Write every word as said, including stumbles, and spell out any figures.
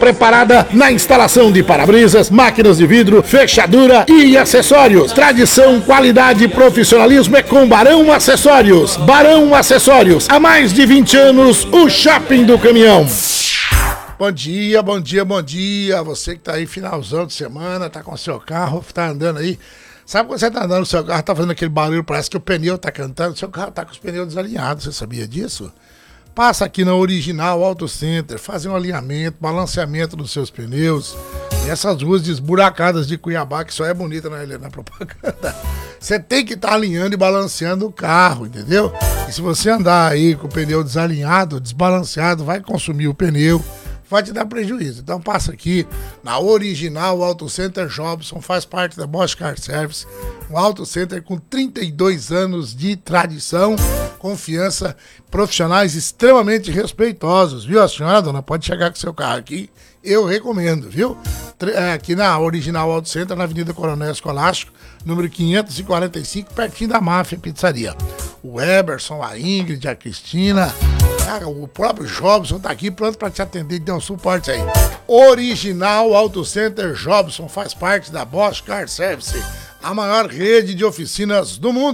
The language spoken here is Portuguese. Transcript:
preparada na instalação de para-brisas, máquinas de vidro, fechadura e acessórios. Tradição, qualidade e profissionalismo é com Barão Acessórios. Barão Acessórios, há mais de vinte anos, o shopping do caminhão. Bom dia, bom dia, bom dia. Você que tá aí finalzão de semana, tá com o seu carro, tá andando aí. Sabe quando você tá andando no seu carro, tá fazendo aquele barulho, parece que o pneu tá cantando, seu carro tá com os pneus desalinhados, você sabia disso? Passa aqui na Original Auto Center, faz um alinhamento, balanceamento dos seus pneus. E essas ruas desburacadas de Cuiabá, que só é bonita na, na propaganda. Você tem que estar tá alinhando e balanceando o carro, entendeu? E se você andar aí com o pneu desalinhado, desbalanceado, vai consumir o pneu, vai te dar prejuízo. Então passa aqui na Original Auto Center Jobson, faz parte da Bosch Car Service, um auto center com trinta e dois anos de tradição, confiança, profissionais extremamente respeitosos, viu? A senhora, dona, pode chegar com seu carro aqui, eu recomendo, viu? Aqui na Original Auto Center, na Avenida Coronel Escolástico, número quinhentos e quarenta e cinco, pertinho da Máfia Pizzaria. O Eberson, a Ingrid, a Cristina, o próprio Jobson tá aqui pronto para te atender e dar um suporte aí. Original Auto Center Jobson faz parte da Bosch Car Service, a maior rede de oficinas do mundo.